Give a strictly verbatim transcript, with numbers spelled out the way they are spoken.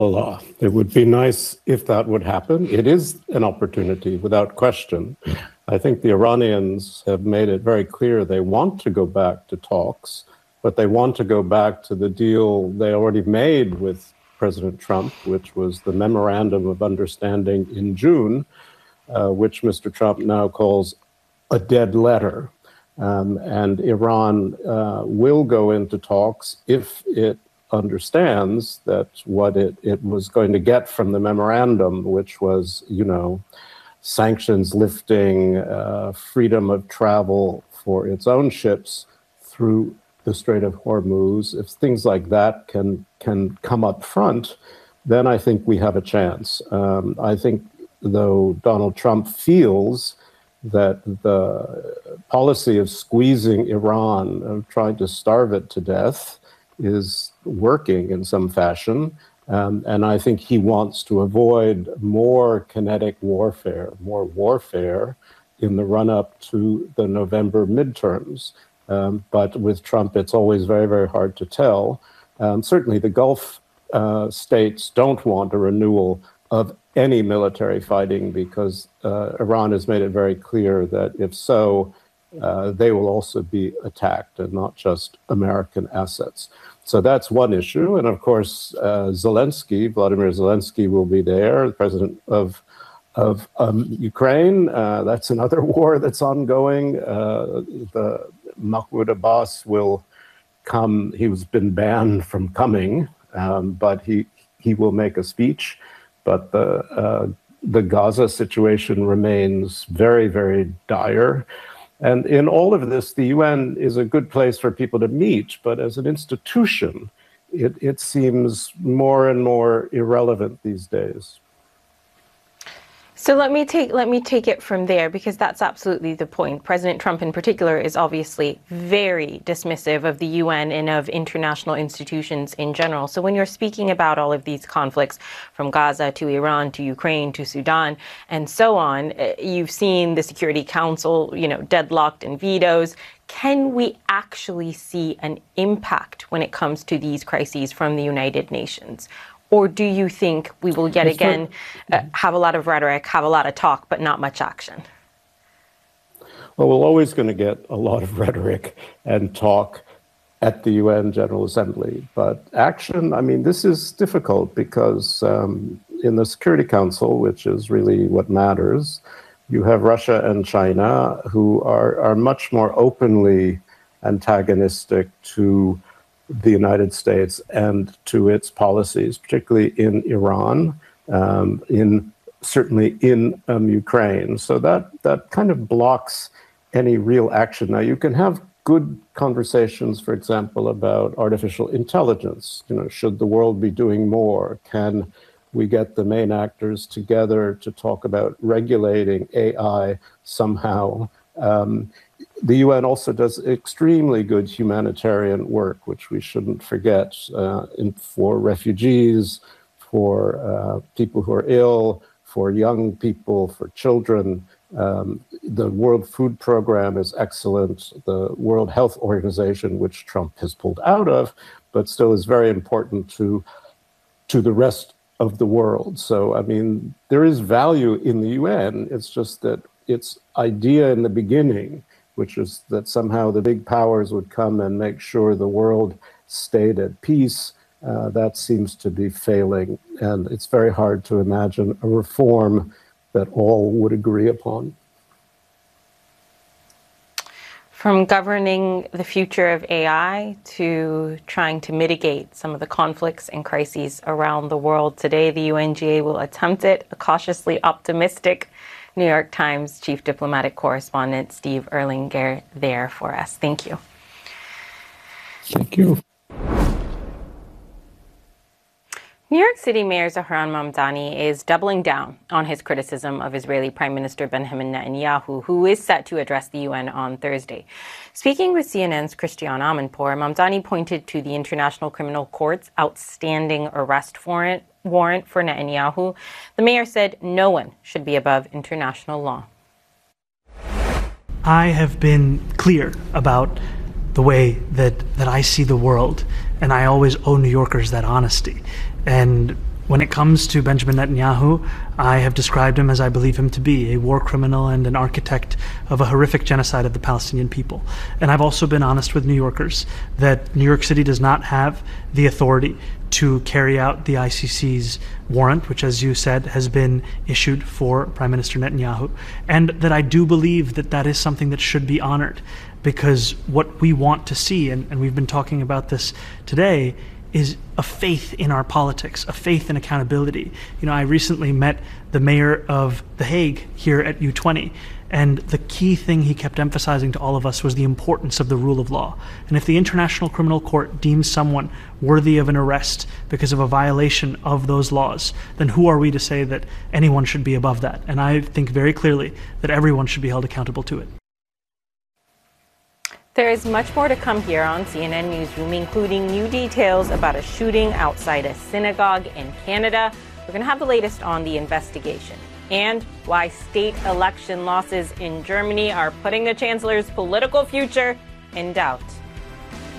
Allah. It would be nice if that would happen. It is an opportunity, without question. I think the Iranians have made it very clear they want to go back to talks, but they want to go back to the deal they already made with President Trump, which was the Memorandum of Understanding in June, uh, which Mister Trump now calls a dead letter. Um, and Iran uh, will go into talks if it understands that what it, it was going to get from the memorandum, which was, you know, sanctions lifting, uh, freedom of travel for its own ships through the Strait of Hormuz, if things like that can can come up front, then I think we have a chance. Um, I think, though, Donald Trump feels that the policy of squeezing Iran, of trying to starve it to death, is working in some fashion. Um, and I think he wants to avoid more kinetic warfare, more warfare in the run-up to the November midterms. Um, but with Trump, it's always very, very hard to tell. Um, certainly the Gulf uh, states don't want a renewal of any military fighting because uh, Iran has made it very clear that if so, uh, they will also be attacked and not just American assets. So that's one issue. And of course, uh, Zelensky, Vladimir Zelensky will be there, the president of, of um, Ukraine. Uh, that's another war that's ongoing. Uh, the Mahmoud Abbas will come. He's been banned from coming, um, but he, he will make a speech. But the, uh, the Gaza situation remains very, very dire. And in all of this, the U N is a good place for people to meet, but as an institution, it, it seems more and more irrelevant these days. So let me take let me take it from there, because that's absolutely the point. President Trump in particular is obviously very dismissive of the U N and of international institutions in general. So when you're speaking about all of these conflicts from Gaza to Iran to Ukraine to Sudan and so on, you've seen the Security Council, you know, deadlocked in vetoes. Can we actually see an impact when it comes to these crises from the United Nations? Or do you think we will yet again uh, have a lot of rhetoric, have a lot of talk, but not much action? Well, we're always going to get a lot of rhetoric and talk at the U N General Assembly. But action, I mean, this is difficult because um, in the Security Council, which is really what matters, you have Russia and China who are, are much more openly antagonistic to the United States and to its policies, particularly in Iran, um, in certainly in um, Ukraine. So that that kind of blocks any real action. Now, you can have good conversations, for example, about artificial intelligence. You know, should the world be doing more? Can we get the main actors together to talk about regulating A I somehow? Um, The U N also does extremely good humanitarian work, which we shouldn't forget, uh, in, for refugees, for uh, people who are ill, for young people, for children. Um, the World Food Program is excellent. The World Health Organization, which Trump has pulled out of, but still is very important to, to the rest of the world. So, I mean, there is value in the U N. It's just that its idea in the beginning, which is that somehow the big powers would come and make sure the world stayed at peace, uh, that seems to be failing. And it's very hard to imagine a reform that all would agree upon. From governing the future of A I to trying to mitigate some of the conflicts and crises around the world, today the U N G A will attempt it. A cautiously optimistic New York Times Chief Diplomatic Correspondent Steve Erlanger there for us. Thank you. Thank you. New York City Mayor Zohran Mamdani is doubling down on his criticism of Israeli Prime Minister Benjamin Netanyahu, who is set to address the U N on Thursday. Speaking with C N N's Christiane Amanpour, Mamdani pointed to the International Criminal Court's outstanding arrest warrant warrant for Netanyahu. The mayor said no one should be above international law. I have been clear about the way that, that I see the world, and I always owe New Yorkers that honesty. And When it comes to Benjamin Netanyahu, I have described him as I believe him to be, a war criminal and an architect of a horrific genocide of the Palestinian people. And I've also been honest with New Yorkers that New York City does not have the authority to carry out the I C C's warrant, which, as you said, has been issued for Prime Minister Netanyahu, and that I do believe that that is something that should be honored, because what we want to see, and, and we've been talking about this today, is a faith in our politics, a faith in accountability. You know, I recently met the mayor of The Hague here at U twenty, and the key thing he kept emphasizing to all of us was the importance of the rule of law. And if the International Criminal Court deems someone worthy of an arrest because of a violation of those laws, then who are we to say that anyone should be above that? And I think very clearly that everyone should be held accountable to it. There is much more to come here on C N N Newsroom, including new details about a shooting outside a synagogue in Canada. We're going to have the latest on the investigation and why state election losses in Germany are putting the chancellor's political future in doubt.